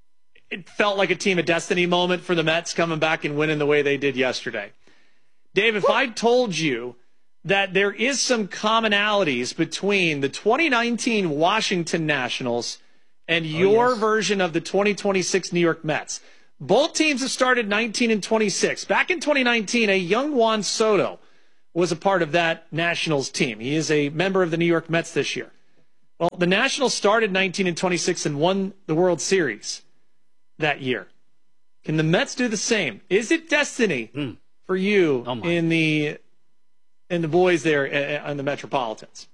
it felt like a team of destiny moment for the Mets coming back and winning the way they did yesterday. Dave, if I told you that there is some commonalities between the twenty nineteen Washington Nationals and your oh, yes. version of the twenty twenty-six New York Mets. Both teams have started nineteen and twenty-six. Back in twenty nineteen, a young Juan Soto was a part of that Nationals team. He is a member of the New York Mets this year. Well, the Nationals started nineteen and twenty-six and won the World Series that year. Can the Mets do the same? Is it destiny mm. for you oh in the in the boys there on the Metropolitans?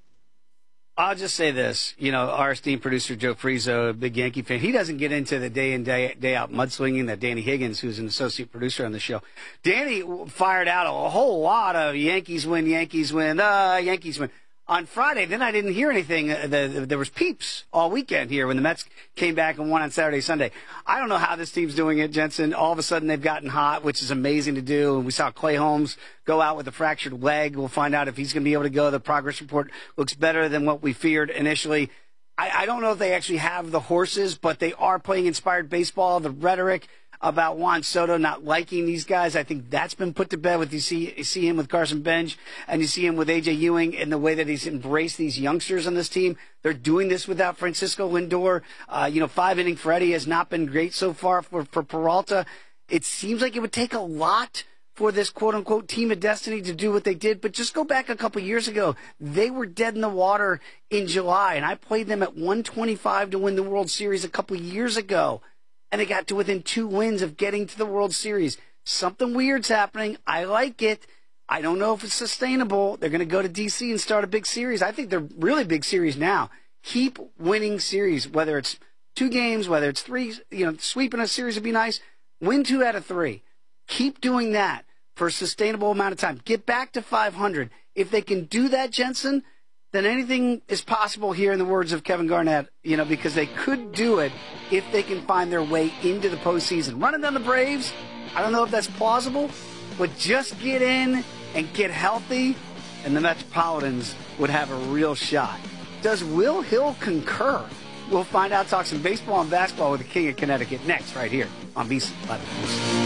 I'll just say this. You know, our esteemed producer, Joe Frizo, a big Yankee fan, he doesn't get into the day in, day, day out mudslinging that Danny Higgins, who's an associate producer on the show. Danny fired out a whole lot of Yankees win, Yankees win, uh, Yankees win. On Friday, then I didn't hear anything. Uh, the, the, there was peeps all weekend here when the Mets came back and won on Saturday, Sunday. I don't know how this team's doing it, Jensen. All of a sudden they've gotten hot, which is amazing to do. And we saw Clay Holmes go out with a fractured leg. We'll find out if he's going to be able to go. The progress report looks better than what we feared initially. I, I don't know if they actually have the horses, but they are playing inspired baseball. The rhetoric about Juan Soto not liking these guys, I think that's been put to bed with you see you see him with Carson Bench and you see him with A J Ewing and the way that he's embraced these youngsters on this team. They're doing this without Francisco Lindor. Uh, you know, five inning Freddie has not been great so far for, for Peralta. It seems like it would take a lot for this quote unquote team of destiny to do what they did. But just go back a couple years ago. They were dead in the water in July, and I played them at one twenty-five to win the World Series a couple years ago. And they got to within two wins of getting to the World Series. Something weird's happening. I like it. I don't know if it's sustainable. They're going to go to D C and start a big series. I think they're really big series now. Keep winning series, whether it's two games, whether it's three. You know, sweeping a series would be nice. Win two out of three. Keep doing that for a sustainable amount of time. Get back to five hundred. If they can do that, Jensen, then anything is possible here in the words of Kevin Garnett, you know, because they could do it if they can find their way into the postseason. Running down the Braves, I don't know if that's plausible, but just get in and get healthy, and the Metropolitans would have a real shot. Does Will Hill concur? We'll find out, talk some baseball and basketball with the King of Connecticut next right here on VSiN by the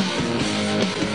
Boost.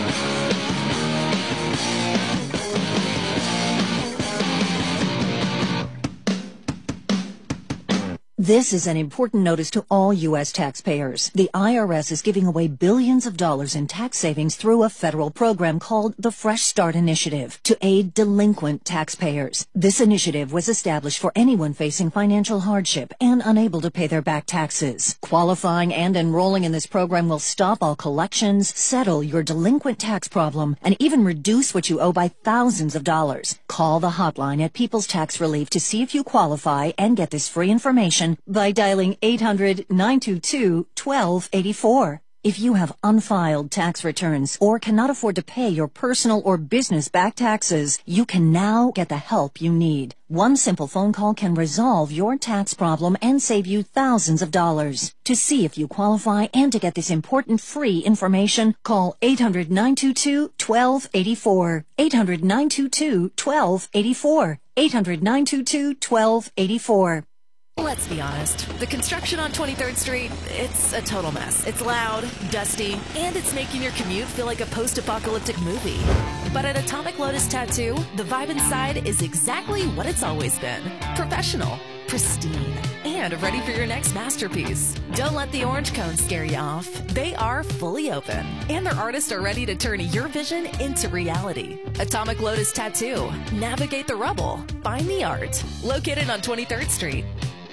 This is an important notice to all U S taxpayers. The I R S is giving away billions of dollars in tax savings through a federal program called the Fresh Start Initiative to aid delinquent taxpayers. This initiative was established for anyone facing financial hardship and unable to pay their back taxes. Qualifying and enrolling in this program will stop all collections, settle your delinquent tax problem, and even reduce what you owe by thousands of dollars. Call the hotline at People's Tax Relief to see if you qualify and get this free information by dialing eight hundred, nine two two, one two eight four. If you have unfiled tax returns or cannot afford to pay your personal or business back taxes, you can now get the help you need. One simple phone call can resolve your tax problem and save you thousands of dollars. To see if you qualify and to get this important free information, call eight hundred, nine two two, one two eight four. eight hundred, nine two two, one two eight four. eight hundred, nine two two, one two eight four. Let's be honest, the construction on twenty-third Street, it's a total mess. It's loud, dusty, and it's making your commute feel like a post-apocalyptic movie. But at Atomic Lotus Tattoo, the vibe inside is exactly what it's always been. Professional, pristine, and ready for your next masterpiece. Don't let the orange cones scare you off. They are fully open, and their artists are ready to turn your vision into reality. Atomic Lotus Tattoo. Navigate the rubble. Find the art. Located on twenty-third Street.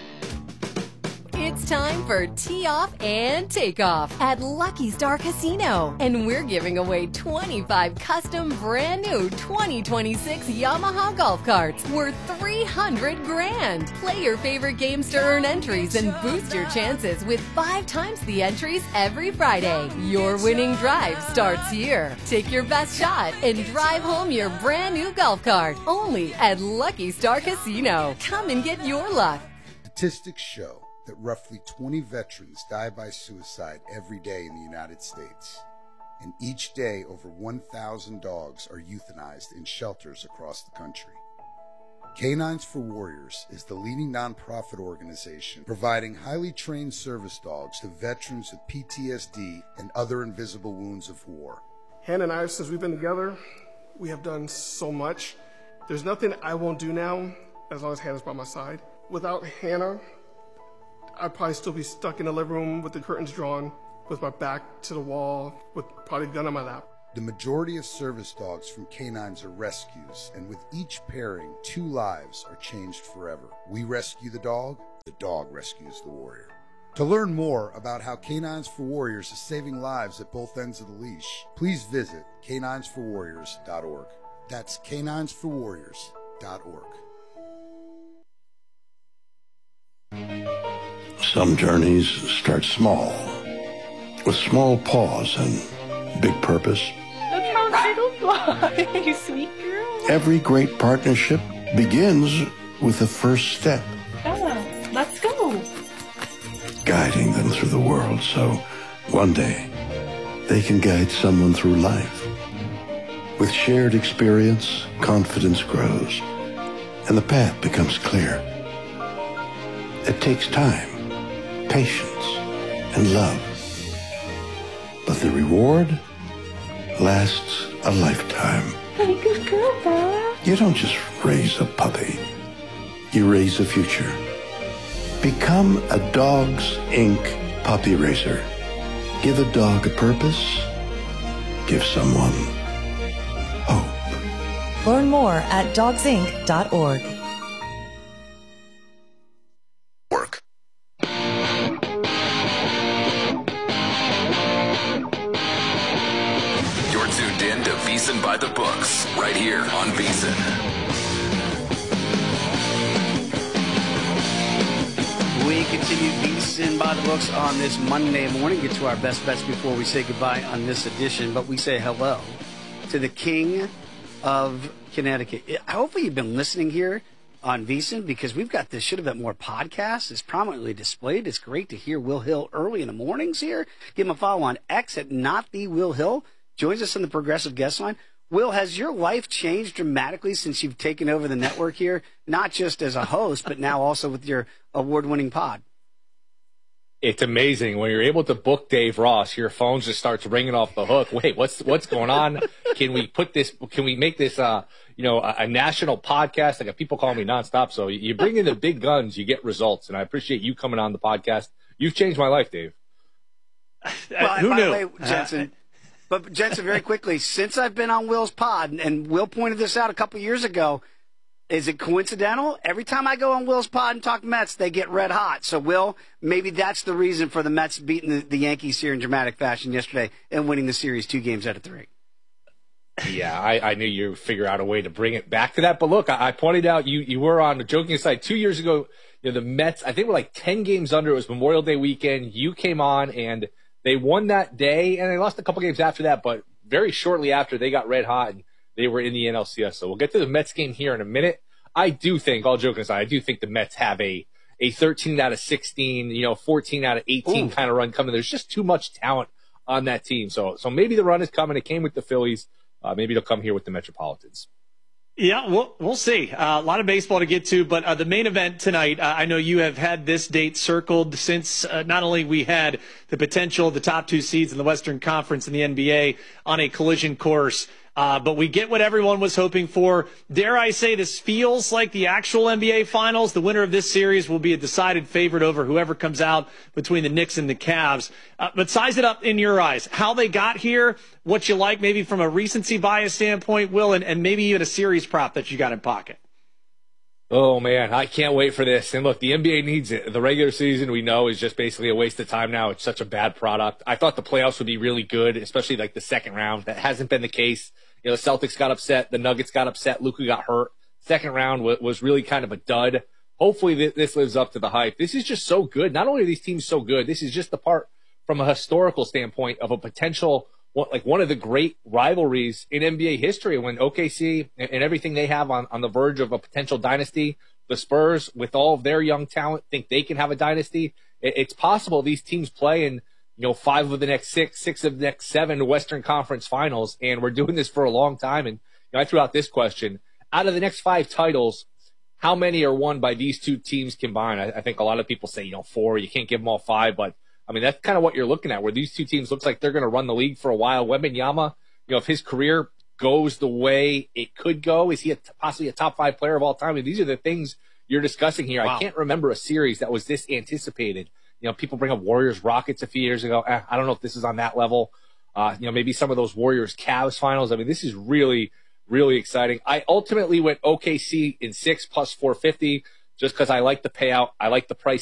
It's time for Tee Off and Takeoff at Lucky Star Casino. And we're giving away twenty-five custom brand new twenty twenty-six Yamaha golf carts worth three hundred grand. Play your favorite games to earn entries and boost your chances with five times the entries every Friday. Your winning drive starts here. Take your best shot and drive home your brand new golf cart only at Lucky Star Casino. Come and get your luck. Statistics show that roughly twenty veterans die by suicide every day in the United States. and each day over one thousand dogs are euthanized in shelters across the country. Canines for Warriors is the leading nonprofit organization providing highly trained service dogs to veterans with P T S D and other invisible wounds of war. Hannah and I, since we've been together, we have done so much. There's nothing I won't do now as long as Hannah's by my side. Without Hannah, I'd probably still be stuck in the living room with the curtains drawn, with my back to the wall, with probably a gun on my lap. The majority of service dogs from Canines are rescues, and with each pairing, two lives are changed forever. We rescue the dog, the dog rescues the warrior. To learn more about how Canines for Warriors is saving lives at both ends of the leash, please visit canines for warriors dot org. That's canines for warriors dot org. Some journeys start small, with small pause and big purpose. Look how little fly, you sweet girl. Every great partnership begins with the first step. Oh, let's go. Guiding them through the world so one day they can guide someone through life. With shared experience, confidence grows, and the path becomes clear. It takes time, patience, and love. But the reward lasts a lifetime. Hey, good girl, Bella. You don't just raise a puppy. You raise a future. Become a Dogs Incorporated puppy raiser. Give a dog a purpose. Give someone hope. Learn more at dogs inc dot org. Work. You're tuned in to VEASAN by the Books, right here on VEASAN. We continue VEASAN by the Books on this Monday morning. Get to our best bets before we say goodbye on this edition, but we say hello to the king of Connecticut. Hopefully you've been listening here on VEASAN, because we've got this Should Have Bet More podcast. It's prominently displayed. It's great to hear Will Hill early in the mornings here. Give him a follow on X at Not The Will Hill. Joins us on the Progressive Guest Line. Will, has your life changed dramatically since you've taken over the network here, not just as a host, but now also with your award-winning pod? It's amazing when you're able to book Dave Ross. Your phone just starts ringing off the hook. Wait, what's what's going on? Can we put this? Can we make this? Uh, you know, a, a national podcast? Like people call me nonstop. So you bring in the big guns, you get results. And I appreciate you coming on the podcast. You've changed my life, Dave. Well, Who by knew? the way, Jensen. But Jensen, very quickly, since I've been on Will's pod, and Will pointed this out a couple years ago, is it coincidental? Every time I go on Will's pod and talk Mets, they get red hot. So, Will, maybe that's the reason for the Mets beating the, the Yankees here in dramatic fashion yesterday and winning the series two games out of three. Yeah, I, I knew you'd figure out a way to bring it back to that. But look, I, I pointed out you, you were on, joking aside, two years ago, you know, the Mets, I think were like ten games under. It was Memorial Day weekend. You came on and they won that day, and they lost a couple games after that, but very shortly after, they got red hot, and they were in the N L C S. So we'll get to the Mets game here in a minute. I do think, all joking aside, I do think the Mets have a, a thirteen out of sixteen, you know, fourteen out of eighteen Ooh. Kind of run coming. There's just too much talent on that team. So so maybe the run is coming. It came with the Phillies. Uh, maybe it'll come here with the Metropolitans. Yeah, we'll, we'll see. Uh, a lot of baseball to get to, but uh, the main event tonight, uh, I know you have had this date circled since uh, not only we had the potential of the top two seeds in the Western Conference in the N B A on a collision course, uh, but we get what everyone was hoping for. Dare I say this feels like the actual N B A Finals. The winner of this series will be a decided favorite over whoever comes out between the Knicks and the Cavs. Uh, but size it up in your eyes. How they got here, what you like maybe from a recency bias standpoint, Will, and, and maybe even a series prop that you got in pocket. Oh, man, I can't wait for this. And look, the N B A needs it. The regular season, we know, is just basically a waste of time now. It's such a bad product. I thought the playoffs would be really good, especially like the second round. That hasn't been the case. You know, the Celtics got upset. The Nuggets got upset. Luka got hurt. Second round w- was really kind of a dud. Hopefully th- this lives up to the hype. This is just so good. Not only are these teams so good, this is just the part from a historical standpoint of a potential like one of the great rivalries in N B A history when O K C and everything they have on, on the verge of a potential dynasty. The Spurs, with all of their young talent, think they can have a dynasty. It's possible these teams play, and you know, five of the next six, six of the next seven Western Conference Finals, and we're doing this for a long time. And you know, I threw out this question: out of the next five titles, how many are won by these two teams combined? I, I think a lot of people say, you know, four. You can't give them all five, but I mean, that's kind of what you're looking at, where these two teams looks like they're going to run the league for a while. Wembanyama, you know, if his career goes the way it could go, is he a, possibly a top five player of all time? I mean, these are the things you're discussing here. Wow. I can't remember a series that was this anticipated. You know, people bring up Warriors Rockets a few years ago. Eh, I don't know if this is on that level. Uh, you know, maybe some of those Warriors Cavs finals. I mean, this is really, really exciting. I ultimately went O K C in six plus four fifty just because I like the payout. I like the price